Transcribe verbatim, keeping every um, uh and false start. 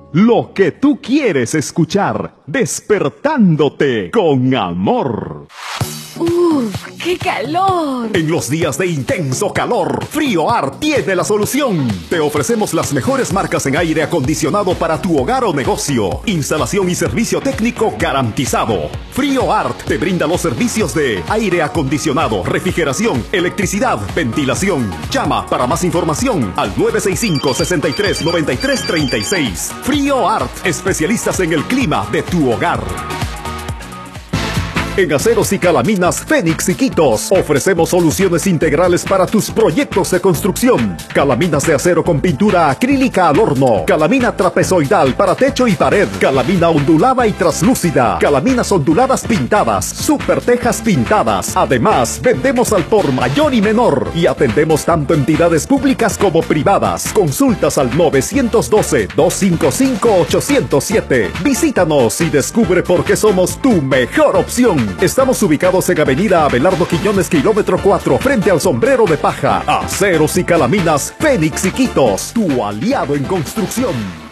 Lo que tú quieres escuchar, despertándote con amor. ¡Uf! ¡Qué calor! En los días de intenso calor, FrioAr tiene la solución. Te ofrecemos las mejores marcas en aire acondicionado para tu hogar o negocio. Instalación y servicio técnico garantizado. FrioAr te brinda los servicios de aire acondicionado, refrigeración, electricidad, ventilación. Llama para más información al nueve seis cinco, seis tres, nueve tres tres seis. FrioAr, especialistas en el clima de tu hogar. En Aceros y Calaminas Fénix Iquitos ofrecemos soluciones integrales para tus proyectos de construcción. Calaminas de acero con pintura acrílica al horno, calamina trapezoidal para techo y pared, calamina ondulada y traslúcida, calaminas onduladas pintadas, super tejas pintadas. Además, vendemos al por mayor y menor y atendemos tanto entidades públicas como privadas. Consultas al nueve uno dos, dos cinco cinco, ocho cero siete. Visítanos y descubre por qué somos tu mejor opción. Estamos ubicados en Avenida Abelardo Quiñones, kilómetro cuatro, frente al Sombrero de Paja. Aceros y Calaminas Fénix Iquitos, tu aliado en construcción.